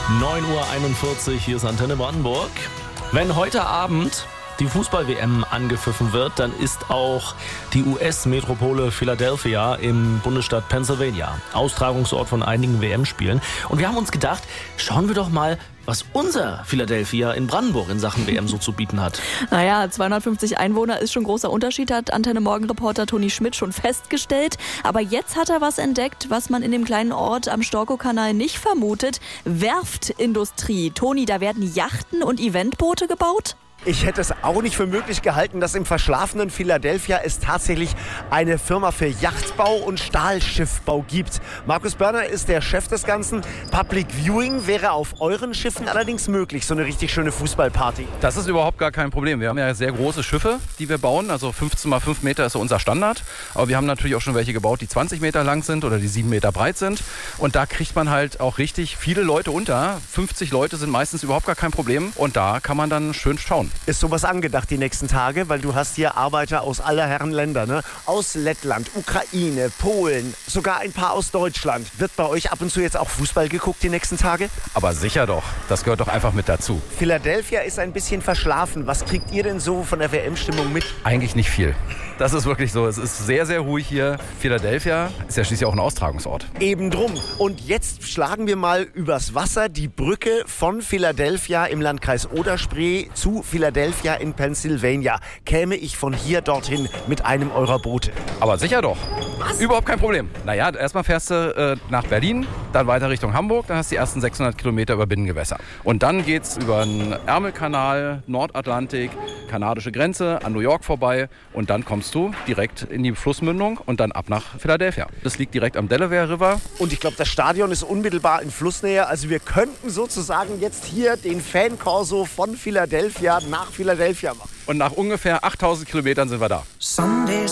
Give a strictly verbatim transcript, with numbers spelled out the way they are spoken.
neun Uhr einundvierzig, hier ist Antenne Brandenburg. Wenn heute Abend die Fußball-W M angepfiffen wird, dann ist auch die U S-Metropole Philadelphia im Bundesstaat Pennsylvania Austragungsort von einigen W M-Spielen. Und wir haben uns gedacht, schauen wir doch mal, was unser Philadelphia in Brandenburg in Sachen W M so zu bieten hat. Naja, zweihundertfünfzig Einwohner ist schon ein großer Unterschied, hat Antenne-Morgen-Reporter Toni Schmidt schon festgestellt. Aber jetzt hat er was entdeckt, was man in dem kleinen Ort am Storkow-Kanal nicht vermutet. Werftindustrie. Toni, da werden Yachten und Eventboote gebaut? Ich hätte es auch nicht für möglich gehalten, dass im verschlafenen Philadelphia es tatsächlich eine Firma für Yachtbau und Stahlschiffbau gibt. Markus Börner ist der Chef des Ganzen. Public Viewing wäre auf euren Schiffen allerdings möglich, so eine richtig schöne Fußballparty. Das ist überhaupt gar kein Problem. Wir haben ja sehr große Schiffe, die wir bauen. Also fünfzehn mal fünf Meter ist so unser Standard. Aber wir haben natürlich auch schon welche gebaut, die zwanzig Meter lang sind oder die sieben Meter breit sind. Und da kriegt man halt auch richtig viele Leute unter. fünfzig Leute sind meistens überhaupt gar kein Problem. Und da kann man dann schön schauen. Ist sowas angedacht die nächsten Tage? Weil du hast hier Arbeiter aus aller Herren Länder, ne? Aus Lettland, Ukraine, Polen, sogar ein paar aus Deutschland. Wird bei euch ab und zu jetzt auch Fußball geguckt die nächsten Tage? Aber sicher doch. Das gehört doch einfach mit dazu. Philadelphia ist ein bisschen verschlafen. Was kriegt ihr denn so von der W M-Stimmung mit? Eigentlich nicht viel. Das ist wirklich so. Es ist sehr, sehr ruhig hier. Philadelphia ist ja schließlich auch ein Austragungsort. Eben drum. Und jetzt schlagen wir mal übers Wasser die Brücke von Philadelphia im Landkreis Oder-Spree zu Philadelphia in Pennsylvania. Käme ich von hier dorthin mit einem eurer Boote? Aber sicher doch. Was? Überhaupt kein Problem. Naja, erstmal fährst du äh, nach Berlin, dann weiter Richtung Hamburg, dann hast du die ersten sechshundert Kilometer über Binnengewässer. Und dann geht's über den Ärmelkanal, Nordatlantik, kanadische Grenze, an New York vorbei und dann kommst du direkt in die Flussmündung und dann ab nach Philadelphia. Das liegt direkt am Delaware River. Und ich glaube, das Stadion ist unmittelbar in Flussnähe. Also wir könnten sozusagen jetzt hier den Fankorso von Philadelphia nach Philadelphia machen. Und nach ungefähr achttausend Kilometern sind wir da.